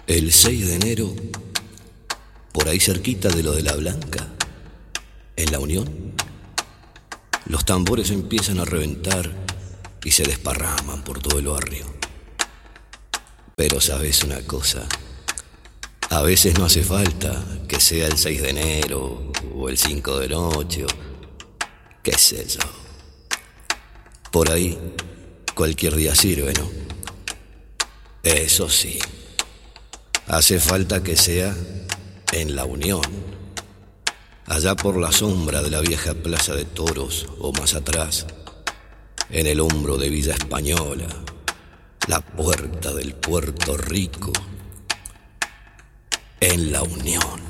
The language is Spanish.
El 6 de enero, por ahí cerquita de lo de la Blanca, en la Unión, los tambores empiezan a reventar y se desparraman por todo el barrio. Pero sabes una cosa, a veces no hace falta que sea el 6 de enero o el 5 de noche o qué sé yo. Por ahí cualquier día sirve, ¿no? Eso sí, hace falta que sea en la Unión, allá por la sombra de la vieja plaza de toros o más atrás, en el hombro de Villa Española, la puerta del Puerto Rico, en la Unión.